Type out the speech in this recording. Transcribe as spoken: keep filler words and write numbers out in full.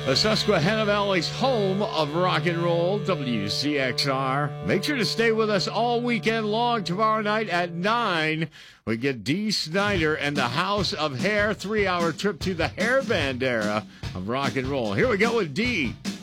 The Susquehanna Valley's home of rock and roll, W C X R. Make sure to stay with us all weekend long. Tomorrow night at nine, we get Dee Snider and the House of Hair, three-hour trip to the hair band era of rock and roll. Here we go with Dee.